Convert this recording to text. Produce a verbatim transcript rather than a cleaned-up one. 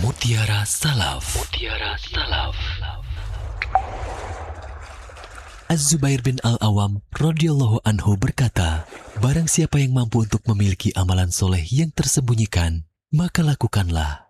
Mutiara Salaf. Mutiara Salaf. Az-Zubair bin Al-Awam radhiyallahu anhu berkata, barang siapa yang mampu untuk memiliki amalan soleh yang tersembunyikan, maka lakukanlah.